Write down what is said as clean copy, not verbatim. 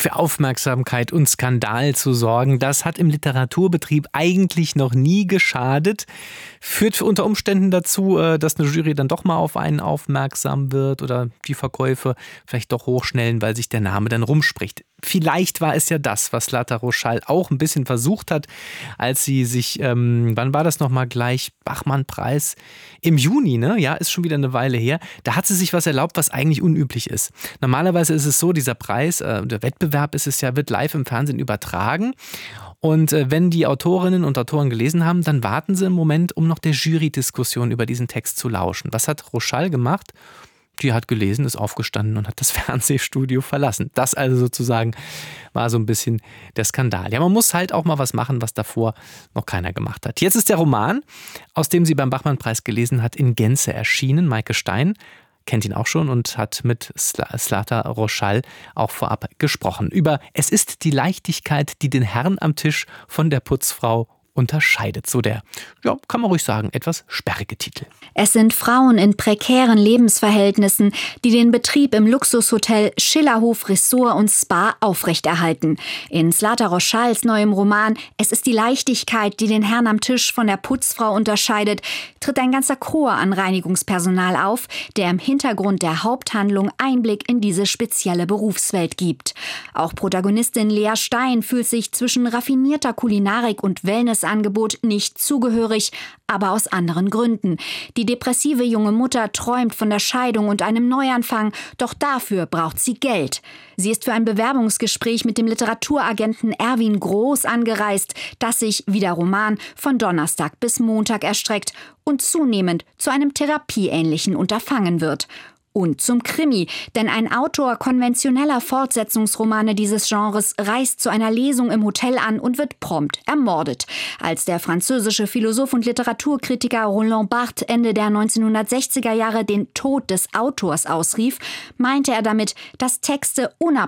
für Aufmerksamkeit und Skandal zu sorgen. Das hat im Literaturbetrieb eigentlich noch nie geschadet. Führt unter Umständen dazu, dass eine Jury dann doch mal auf einen aufmerksam wird oder die Verkäufe vielleicht doch hochschnellen, weil sich der Name dann rumspricht. Vielleicht war es ja das, was Zlata Roschall auch ein bisschen versucht hat, als sie sich, wann war das nochmal gleich, Bachmann-Preis? Im Juni, ne? Ja, ist schon wieder eine Weile her. Da hat sie sich was erlaubt, was eigentlich unüblich ist. Normalerweise ist es so, dieser Preis, der Wettbewerb ist es ja, wird live im Fernsehen übertragen. Und wenn die Autorinnen und Autoren gelesen haben, dann warten sie einen Moment, um noch der Jury-Diskussion über diesen Text zu lauschen. Was hat Roschall gemacht? Die hat gelesen, ist aufgestanden und hat das Fernsehstudio verlassen. Das also sozusagen war so ein bisschen der Skandal. Ja, man muss halt auch mal was machen, was davor noch keiner gemacht hat. Jetzt ist der Roman, aus dem sie beim Bachmann-Preis gelesen hat, in Gänze erschienen. Maike Stein kennt ihn auch schon und hat mit Zlata Roschall auch vorab gesprochen. Über Es ist die Leichtigkeit, die den Herrn am Tisch von der Putzfrau unterscheidet. So der, ja, kann man ruhig sagen, etwas sperrige Titel. Es sind Frauen in prekären Lebensverhältnissen, die den Betrieb im Luxushotel Schillerhof Ressort und Spa aufrechterhalten. In Zlata Roschalls neuem Roman Es ist die Leichtigkeit, die den Herrn am Tisch von der Putzfrau unterscheidet, tritt ein ganzer Chor an Reinigungspersonal auf, der im Hintergrund der Haupthandlung Einblick in diese spezielle Berufswelt gibt. Auch Protagonistin Lea Stein fühlt sich zwischen raffinierter Kulinarik und Wellnessangebot nicht zugehörig, aber aus anderen Gründen. Die depressive junge Mutter träumt von der Scheidung und einem Neuanfang, doch dafür braucht sie Geld. Sie ist für ein Bewerbungsgespräch mit dem Literaturagenten Erwin Groß angereist, das sich, wie der Roman, von Donnerstag bis Montag erstreckt und zunehmend zu einem therapieähnlichen Unterfangen wird. Und zum Krimi, denn ein Autor konventioneller Fortsetzungsromane dieses Genres reist zu einer Lesung im Hotel an und wird prompt ermordet. Als der französische Philosoph und Literaturkritiker Roland Barthes Ende der 1960er Jahre den Tod des Autors ausrief, meinte er damit, dass Texte unabhängig